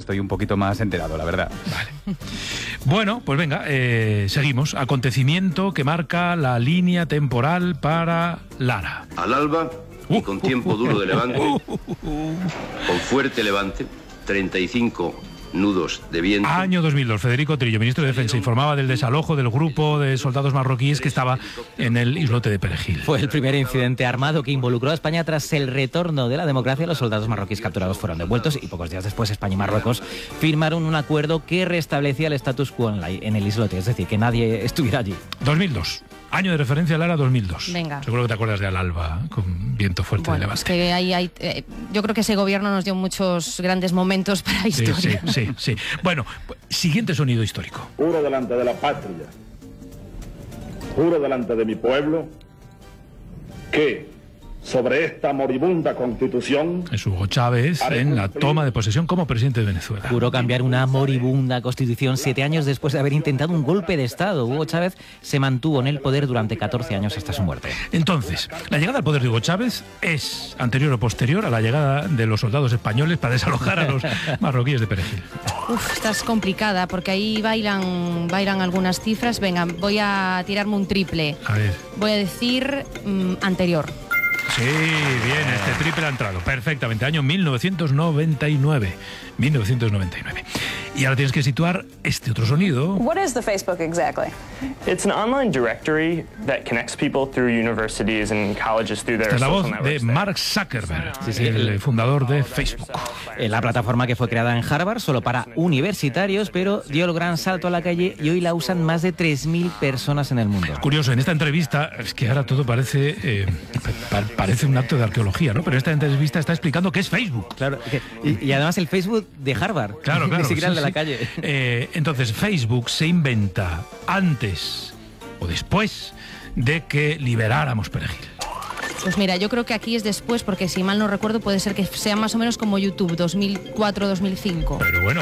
estoy un poquito más enterado, la verdad. Vale. Bueno, pues venga, seguimos. Acontecimiento que marca la línea temporal para Lara. Al alba y con tiempo duro de levante, con fuerte levante, 35 nudos de viento. Año 2002, Federico Trillo, ministro de Defensa, informaba del desalojo del grupo de soldados marroquíes que estaba en el islote de Perejil. Fue el primer incidente armado que involucró a España tras el retorno de la democracia. Los soldados marroquíes capturados fueron devueltos y pocos días después España y Marruecos firmaron un acuerdo que restablecía el status quo en el islote, es decir, que nadie estuviera allí. 2002. Año de referencia, Lara, 2002. Venga. Seguro que te acuerdas de Al-Alba, con viento fuerte de levante. Es que yo creo que ese gobierno nos dio muchos grandes momentos para historia. Sí. Bueno, siguiente sonido histórico. Juro delante de la patria, juro delante de mi pueblo, que sobre esta moribunda Constitución... Es Hugo Chávez en la toma de posesión como presidente de Venezuela. Juró cambiar una moribunda Constitución 7 años después de haber intentado un golpe de Estado. Hugo Chávez se mantuvo en el poder durante 14 años hasta su muerte. Entonces, la llegada al poder de Hugo Chávez es anterior o posterior a la llegada de los soldados españoles para desalojar a los marroquíes de Perejil. Esta es complicada porque ahí bailan algunas cifras. Venga, voy a tirarme un triple. A ver. Voy a decir anterior. Sí, bien, este triple ha entrado perfectamente. Año 1999. 1999. Y ahora tienes que situar este otro sonido. What is the Facebook exactly? It's an online directory that connects people through universities and colleges through their Esta es la social voz de networks. Mark Zuckerberg, el fundador de Facebook. La plataforma que fue creada en Harvard solo para universitarios, pero dio el gran salto a la calle y hoy la usan más de 3.000 personas en el mundo. Curioso, en esta entrevista, es que ahora todo parece un acto de arqueología, ¿no? Pero en esta entrevista está explicando qué es Facebook. Claro, y además el Facebook de Harvard. Claro. Ni siquiera el de la calle. Entonces, Facebook se inventa antes o después de que liberáramos Perejil. Pues mira, yo creo que aquí es después, porque si mal no recuerdo puede ser que sea más o menos como YouTube, 2004-2005. Pero bueno.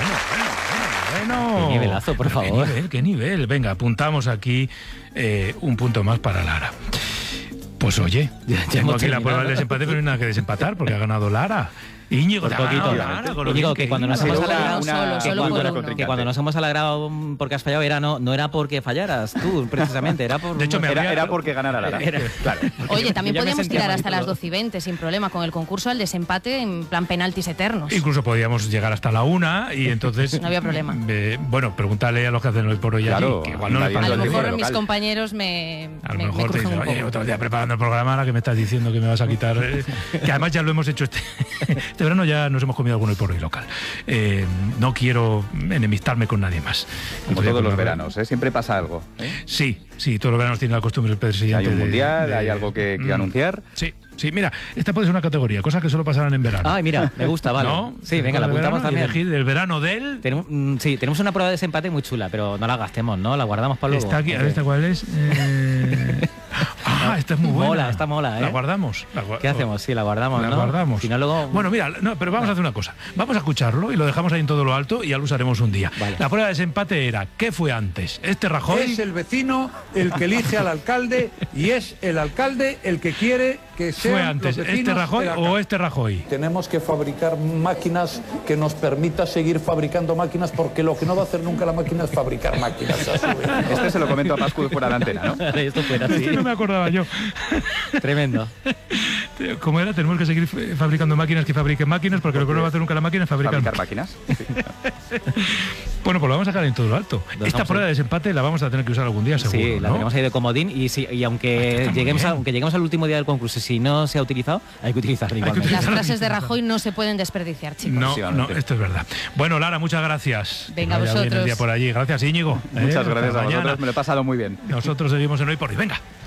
Qué nivelazo, por favor. Qué nivel. Venga, apuntamos aquí un punto más para Lara. Pues oye, tengo aquí la prueba del desempate, pero no hay nada que desempatar porque ha ganado Lara. Íñigo, Íñigo, que cuando nos hemos alegrado cuando nos hemos alegrado porque has fallado no era porque fallaras tú, precisamente, era por... De hecho, era porque ganara Lara. Claro. Oye, también podíamos tirar hasta las 12:20 sin problema con el concurso al desempate en plan penaltis eternos. Incluso podíamos llegar hasta la 1 y entonces... No había problema. Bueno, pregúntale a los que hacen hoy por hoy claro, allí, que igual no les a lo mejor mis compañeros a lo mejor te dicen, oye, otro día preparando el programa, ahora que me estás diciendo que me vas a quitar... que además ya lo hemos hecho este verano, ya nos hemos comido alguno hoy por hoy local. No quiero enemistarme con nadie más. Como todos los veranos, siempre pasa algo. Sí, todos los veranos tiene la costumbre el presidente. Hay un mundial, hay algo que anunciar. Sí, mira, esta puede ser una categoría, cosas que solo pasarán en verano. Ay, mira, me gusta, vale. ¿No? Sí, venga, la apuntamos también. Elegir del verano del... Tenemos una prueba de desempate muy chula, pero no la gastemos, ¿no? La guardamos para luego. Está aquí, a ver, ¿esta cuál es? Esta es muy buena. Está mola, ¿eh? ¿La guardamos? ¿Qué hacemos? Sí, la guardamos, ¿no? La guardamos. Si no, luego... Bueno, mira, pero vamos a hacer una cosa. Vamos a escucharlo y lo dejamos ahí en todo lo alto y ya lo usaremos un día. Vale. La prueba de desempate era, ¿qué fue antes? ¿Rajoy? Es el vecino el que elige al alcalde y es el alcalde el que quiere que sean ¿Fue antes los vecinos Rajoy o Rajoy? Tenemos que fabricar máquinas que nos permita seguir fabricando máquinas, porque lo que no va a hacer nunca la máquina es fabricar máquinas. Este se lo comento a Pascu fuera de antena, ¿no? Esto fuera así. No me acordaba yo. Tremendo. ¿Cómo era? Tenemos que seguir fabricando máquinas que fabriquen máquinas, porque lo que no va a hacer nunca la máquina es fabricar máquinas. Sí. Bueno, pues lo vamos a sacar en todo lo alto. Esta prueba de desempate la vamos a tener que usar algún día, seguro. Sí, la tenemos ahí de comodín y aunque lleguemos al último día del concurso, si no se ha utilizado, hay que utilizarla igualmente. Las frases de Rajoy no se pueden desperdiciar, chicos. No, esto es verdad. Bueno, Lara, muchas gracias. Venga, vosotros. El día por allí. Gracias, Íñigo. Muchas gracias a vosotros, me lo he pasado muy bien. Nosotros seguimos en Hoy por Hoy. Venga.